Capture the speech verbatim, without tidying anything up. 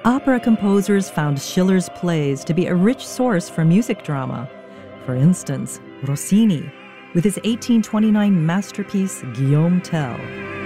Opera composers found Schiller's plays to be a rich source for music drama. For instance, Rossini, with his eighteen twenty-nine masterpiece Guillaume Tell.